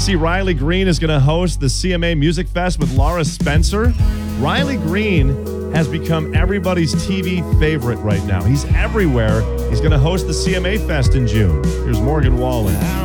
See, Riley Green is going to host the CMA Music Fest with Laura Spencer. Riley Green has become everybody's TV favorite right now. He's everywhere. He's going to host the CMA Fest in June. Here's Morgan Wallen.